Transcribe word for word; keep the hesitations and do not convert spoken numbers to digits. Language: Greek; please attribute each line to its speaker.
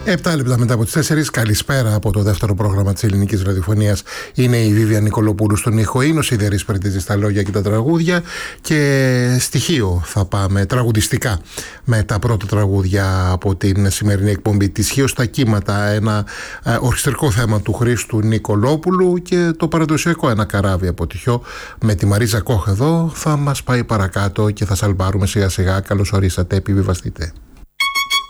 Speaker 1: Επτά λεπτά μετά από τις τέσσερις, καλησπέρα από το δεύτερο πρόγραμμα της ελληνικής ραδιοφωνίας. Είναι η Βίβια Νικολοπούλου στον ήχο, είναι ο Σιδερής Περτίζης στα λόγια και τα τραγούδια. Και στοιχείο θα πάμε τραγουδιστικά με τα πρώτα τραγούδια από την σημερινή εκπομπή. Τη Σχείο στα κύματα, ένα ε, ορχιστρικό θέμα του Χρήστου Νικολόπουλου, και το παραδοσιακό ένα καράβι από Τυχιό με τη Μαρίζα Κόχ εδώ θα μας πάει παρακάτω και θα σαλπάρουμε σιγά σιγά. Καλώς ορίσατε, επιβιβαστείτε.